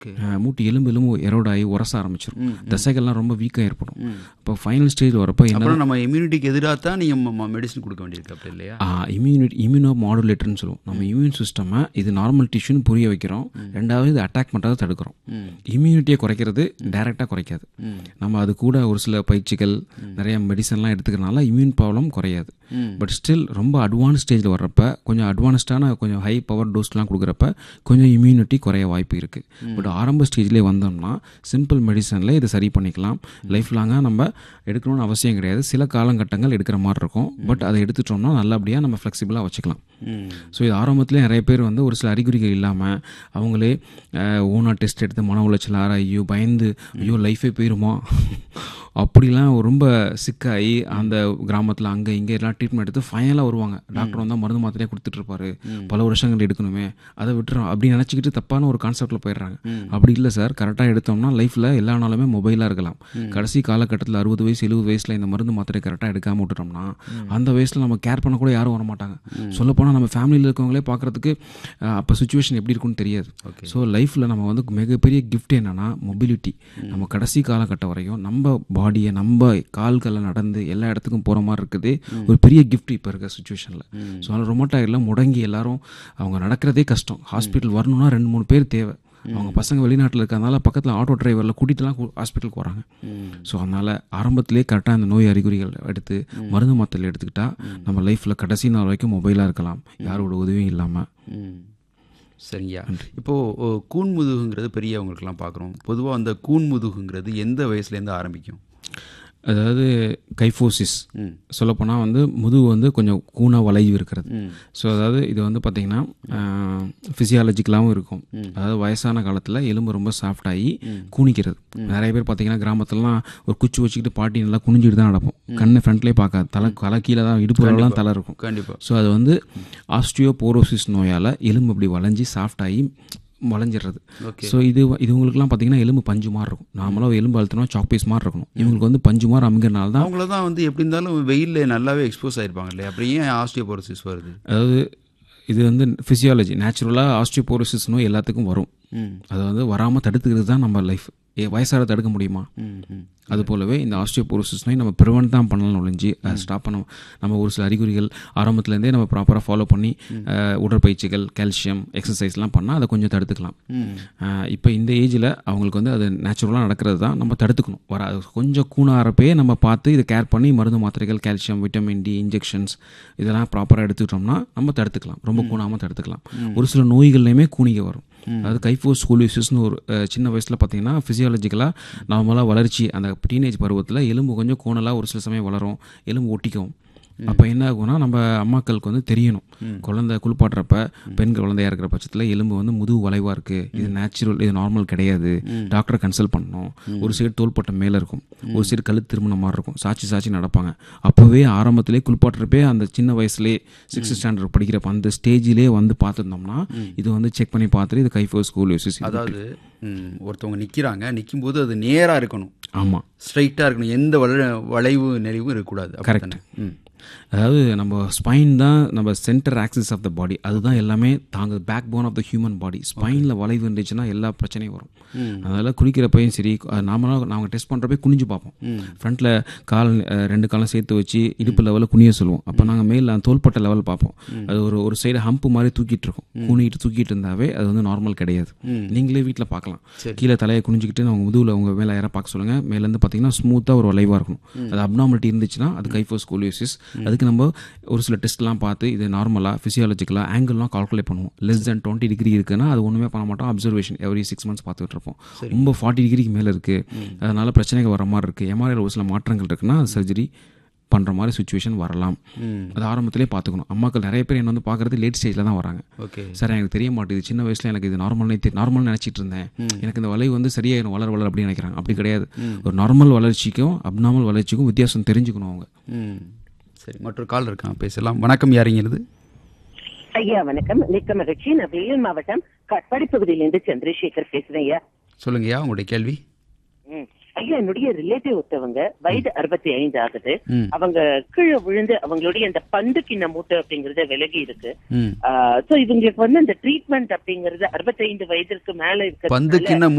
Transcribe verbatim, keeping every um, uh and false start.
மூட்டு எலும்பு எலும்பு எரோடாகி உரச ஆரம்பிச்சிடும், தசைகள்லாம் ரொம்ப வீக்காக ஏற்படும். இப்போ ஃபைனல் ஸ்டேஜ் வரப்போ என்ன நம்ம இம்யூனிட்டிக்கு எதிராக தான் நீங்கள் மெடிசன் கொடுக்க வேண்டியிருக்கு அப்படி இல்லையா? இம்யூனிட்டி இம்யூனோ மாடுலேட்டர்னு சொல்லுவோம். நம்ம இம்யூன் சிஸ்டமை இது நார்மல் டிஷ்யூன்னு புரிய வைக்கிறோம். ரெண்டாவது இது அட்டாக் பண்ணுறதை தடுக்கிறோம். இம்யூனிட்டியை குறைக்கிறது டைரெக்டாக குறைக்காது. நம்ம அது கூட ஒரு சில பயிற்சிகள் நிறைய மெடிசன்லாம் எடுத்துக்கிறனால இம்யூன் ப்ராப்ளம் குறையாது. பட் ஸ்டில் ரொம்ப அட்வான்ஸ் ஸ்டேஜில் வர்றப்ப கொஞ்சம் அட்வான்ஸ்டான கொஞ்சம் ஹை பவர் டோஸ்லாம் கொடுக்குறப்ப கொஞ்சம் இம்யூனிட்டி குறைய வாய்ப்பு இருக்குது. பட் ஆரம்ப ஸ்டேஜ்லேயே வந்தோம்னா சிம்பிள் மெடிசனில் இதை சரி பண்ணிக்கலாம். லைஃப் லாங்காக நம்ம எடுக்கணும்னு அவசியம் கிடையாது. சில காலகட்டங்கள் எடுக்கிற மாதிரி இருக்கும். பட் அதை எடுத்துட்டோம்னா நல்லபடியாக நம்ம ஃப்ளெக்சிபிளாக வச்சுக்கலாம். ஸோ இது ஆரம்பத்துலேயே நிறைய பேர் வந்து ஒரு சில அறிகுறிகள் இல்லாமல் அவங்களே ஓனாக டெஸ்ட் எடுத்து மன உளைச்சல் ஆற ஐயோ பயந்து ஐயோ லைஃபே போயிருமா அப்படிலாம் ரொம்ப சிக்காகி அந்த கிராமத்தில் அங்கே இங்கே எல்லாம் ட்ரீட்மெண்ட் எடுத்து ஃபைனலாக வருவாங்க. டாக்டர் வந்தால் மருந்து மாத்திரையே கொடுத்துட்ருப்பாரு, பல வருஷங்கள் எடுக்கணுமே அதை விட்டுறோம் அப்படி நினச்சிக்கிட்டு தப்பான ஒரு கான்செப்டில் போயிடுறாங்க. அப்படி இல்லை சார், கரெக்டாக எடுத்தோம்னா லைஃப்பில் எல்லா நாளுமே மொபைலாக இருக்கலாம். கடைசி காலகட்டத்தில் அறுபது வயசு எழுபது வயசில் இந்த மருந்து மாத்திரை கரெக்டாக எடுக்காமல் விட்டுட்டோம்னா அந்த வயசில் நம்ம கேர் பண்ண கூட யாரும் வரமாட்டாங்க. சொல்லப்போனால் நம்ம ஃபேமிலியில் இருக்கவங்களே பார்க்குறதுக்கு அப்போ சுச்சுவேஷன் எப்படி இருக்குன்னு தெரியாது. ஸோ லைஃப்பில் நம்ம வந்து மிகப்பெரிய கிஃப்ட் என்னென்னா மொபிலிட்டி. நம்ம கடைசி காலகட்டம் வரையும் நம்ம பாடியை நம்ம கால்களை நடந்து எல்லா இடத்துக்கும் போகிற மாதிரி இருக்குது ஒரு பெரிய கிஃப்ட் இப்போ இருக்க சுச்சுவேஷனில். ஸோ அதனால் ரொமோட்டாய்டில் முடங்கி எல்லாரும் அவங்க நடக்கிறதே கஷ்டம். ஹாஸ்பிட்டல் வரணும்னா ரெண்டு மூணு பேர் தேவை. அவங்க பசங்க வெளிநாட்டில் இருக்கிறதுனால பக்கத்தில் ஆட்டோ டிரைவரில் கூட்டிகிட்டுலாம் ஹாஸ்பிட்டலுக்கு வராங்க. ஸோ அதனால் ஆரம்பத்திலே கரெக்டாக அந்த நோய் அறிகுறிகள் எடுத்து மருந்து மாத்திரை எடுத்துக்கிட்டால் நம்ம லைஃப்பில் கடைசி நாள் வரைக்கும் மொபைலாக இருக்கலாம், யாரோட உதவியும் இல்லாமல். சரிங்கய்யா. இப்போது கூன் முதுகுங்கிறது பெரியவங்களுக்கெல்லாம் பார்க்குறோம். பொதுவாக அந்த கூன் முதுகுங்கிறது எந்த வயசுலேருந்து ஆரம்பிக்கும்? அதாவது கைஃபோசிஸ் சொல்லப்போனால் வந்து முதுகு வந்து கொஞ்சம் கூனாக வளைவு இருக்கிறது. ஸோ அதாவது இது வந்து பார்த்திங்கன்னா ஃபிசியாலஜிக்கலாகவும் இருக்கும். அதாவது வயசான காலத்தில் எலும்பு ரொம்ப சாஃப்டாகி கூணிக்கிறது. நிறைய பேர் பார்த்திங்கன்னா கிராமத்துலலாம் ஒரு குச்சி வச்சுக்கிட்டு பாட்டி நல்லா குனிஞ்சிட்டு தான் நடப்போம். கண்ணு ஃப்ரண்ட்லேயே பார்க்காது, தலை தலை கீழே தான் இடுப்புலாம் தலை இருக்கும். கண்டிப்பாக. ஸோ அது வந்து ஆஸ்டியோபோரோசிஸ் நோயால் எலும்பு அப்படி வளைஞ்சி சாஃப்டாகி வளைஞ்சிடுறது. ஸோ இது இது உங்களுக்குலாம் பார்த்தீங்கன்னா எலும்பு பஞ்சு மாதிரி இருக்கும். நார்மலாக எலும்பு அழுத்தினா சாக் பீஸ் மாதிரி இருக்கணும். இவங்களுக்கு வந்து பஞ்சு மாதிரி அமைக்கிறனால தான் அவங்கள தான் வந்து எப்படி இருந்தாலும் வெயிலில் நல்லாவே எக்ஸ்போஸ் ஆகிருப்பாங்க இல்லையா? அப்படி ஏன் ஆஸ்டியோபோரோசிஸ் வருது? அதாவது இது வந்து ஃபிசியாலஜி, நேச்சுரலாக ஆஸ்டியோபோரோசிஸ் நோய் எல்லாத்துக்கும் வரும். அதை வந்து வராமல் தடுத்துக்கிறது தான் நம்ம லைஃப். ஏ வயசாக தடுக்க முடியுமா? அது போலவே இந்த ஆஸ்டியோபோரோசிஸ் நோய் நம்ம ப்ரிவென்ட் தான் பண்ணலாம் ஒழிஞ்சு ஸ்டாப் பண்ண நம்ம ஒரு சில அறிகுறிகள் ஆரம்பத்துலேருந்தே நம்ம ப்ராப்பராக ஃபாலோ பண்ணி உடற்பயிற்சிகள் கால்சியம் எக்ஸசைஸ்லாம் பண்ணால் அதை கொஞ்சம் தடுத்துக்கலாம். இப்போ இந்த ஏஜில் அவங்களுக்கு வந்து அது நேச்சுரலாக நடக்கிறது தான், நம்ம தடுத்துக்கணும். வர கொஞ்சம் கூணாரப்பே நம்ம பார்த்து இதை கேர் பண்ணி மருந்து மாத்திரைகள் கால்சியம் விட்டமின் டி இன்ஜெக்ஷன்ஸ் இதெல்லாம் ப்ராப்பராக எடுத்துக்கிட்டோம்னா நம்ம தடுத்துக்கலாம், ரொம்ப கூணாமல் தடுத்துக்கலாம். ஒரு சில நோய்கள்லையுமே கூணிக்க வரும். அதாவது கைஃபோஸ் ஸ்கோலியோசிஸ்னு ஒரு சின்ன வயசில் பார்த்தீங்கன்னா ஃபிசியாலஜிக்கலாக நார்மலாக வளர்ச்சி அந்த டீனேஜ் பருவத்தில் எலும்பு கொஞ்சம் கோணலாக ஒரு சில சமயம் வளரும், எலும்பு ஒட்டிக்கும். அப்போ என்ன ஆகும்னா நம்ம அம்மாக்களுக்கு வந்து தெரியணும், குழந்தை குளிப்பாட்டுறப்ப பெண் குழந்தையாக இருக்கிற பட்சத்தில் எலும்பு வந்து முதுகு வளைவாக இருக்குது, இது நேச்சுரல், இது நார்மல் கிடையாது, டாக்டரை கன்சல்ட் பண்ணணும். ஒரு சைடு தோள்பட்டை மேலே இருக்கும், ஒரு சைடு கழுத்து திரும்பின மாதிரி இருக்கும், சாட்சி சாட்சி நடப்பாங்க. அப்போவே ஆரம்பத்திலே குளிப்பாட்டுறப்பே அந்த சின்ன வயசுலேயே சிக்ஸ்த் ஸ்டாண்டர்ட் படிக்கிறப்ப அந்த ஸ்டேஜிலே வந்து பார்த்துருந்தோம்னா இது வந்து செக் பண்ணி பார்த்துட்டு இது கைஃபோஸ் ஸ்கோலியோசிஸ். அதாவது ஒருத்தவங்க நிற்கிறாங்க, நிற்கும்போது அது நேராக இருக்கணும். ஆமாம், ஸ்ட்ரைட்டாக இருக்கணும், எந்த வள வளைவு நெளிவும் இருக்கக்கூடாது. கரெக்ட். அதாவது நம்ம ஸ்பைன் தான் நம்ம சென்டர் ஆக்சிஸ் ஆஃப் த பாடி, அதுதான் எல்லாமே தாங்க back phone of the human body. ஸ்பைனில் வளைவு இருந்துச்சுன்னா எல்லா பிரச்சனையும் வரும். அதனால் குளிக்கிறப்பையும் சரி நார்மலாக நாங்கள் டெஸ்ட் பண்ணுறப்ப குனிஞ்சு பார்ப்போம். ஃப்ரண்ட்டில் கால் ரெண்டு காலம் சேர்த்து வச்சு இடுப்பு லெவலில் குனிய சொல்லுவோம். அப்போ நாங்கள் மேலே தோள்பட்டை லெவல் பார்ப்போம். அது ஒரு ஒரு சைடு ஹம்பு மாதிரி தூக்கிட்டு இருக்கும், குனிக்கிட்டு தூக்கிட்டு இருந்தாவே அது வந்து நார்மல் கிடையாது. நீங்களே வீட்டில் பார்க்கலாம், கீழே தலையை குனிஞ்சிக்கிட்டு அவங்க முதுகில் அவங்க மேலே யாராவது பார்க்க சொல்லுங்கள், மேலேருந்து பார்த்தீங்கன்னா ஸ்மூத்தாக ஒரு வளைவாக இருக்கணும். அது அப்னார்மாலிட்டி இருந்துச்சுன்னா அது கைஃபோஸ் ஸ்கோலியோசிஸ். அதுக்கு நம்ம ஒரு சில டெஸ்ட்லாம் பார்த்து இது நார்மலாக ஃபிசியாலஜிக்கலாக ஆங்கிள்லாம் கால்குலேட் பண்ணுவோம். லெஸ் தென் டுவெண்ட்டி டிகிரி இருக்குன்னா அது ஒன்றுமே பண்ண மாட்டோம், அப்சர்வேஷன் எவ்ரி சிக்ஸ் மந்த்ஸ் பார்த்துட்டு இருப்போம். ரொம்ப ஃபார்ட்டி டிகிரிக்கு மேலே இருக்குது, அதனால் பிரச்சனைகள் வர மாதிரி இருக்குது, எம்ஆர்ஐயில் ஒரு சில மாற்றங்கள் இருக்குன்னா அது சர்ஜரி பண்ணுற மாதிரி சுச்சுவேஷன் வரலாம். அது ஆரம்பத்திலே பார்த்துக்கணும். அம்மாக்கள் நிறைய பேர் என்ன வந்து பார்க்குறது லேட் ஸ்டேஜில் தான் வராங்க. ஓகே சார், எனக்கு தெரிய மாட்டேது, சின்ன வயசில் எனக்கு இது நார்மல்னே நார்மல் நினச்சிட்டு இருந்தேன், எனக்கு இந்த வளைவு வந்து சரியாயிடும் வளர வளர அப்படின்னு நினைக்கிறாங்க. அப்படி கிடையாது. ஒரு நார்மல் வளர்ச்சிக்கும் அப்நார்மல் வளர்ச்சிக்கும் வித்தியாசம் தெரிஞ்சுக்கணும் அவங்க. சரி, மற்றொரு கால் இருக்கான், பேசலாம். வணக்கம், யாருங்கிறது? ஐயா வணக்கம், மிக்க மகிழ்ச்சி. நான் வேலூர் மாவட்டம் கட்பாடி பகுதியிலிருந்து சந்திரசேகர் பேசுறேன் ஐயா. சொல்லுங்கய்யா உங்களுடைய கேள்வி. ஐயா ஆக்சுவலி என்னுடைய ரிலேட்டிவ் ஒருத்தவங்க வயது அறுபத்தி ஐந்து ஆகுது. ம். அவங்க கீழே விழுந்து அவங்களுடைய அந்த பந்து கிண்ண மூட்டை அப்படிங்கறது விலகி இருக்கு. ம். சோ இவங்களுக்கு வந்து இந்த ட்ரீட்மெண்ட் அப்படிங்கறது அறுபத்தைந்து வயதிற்கு மேல பந்து இருக்கிறது கிண்ண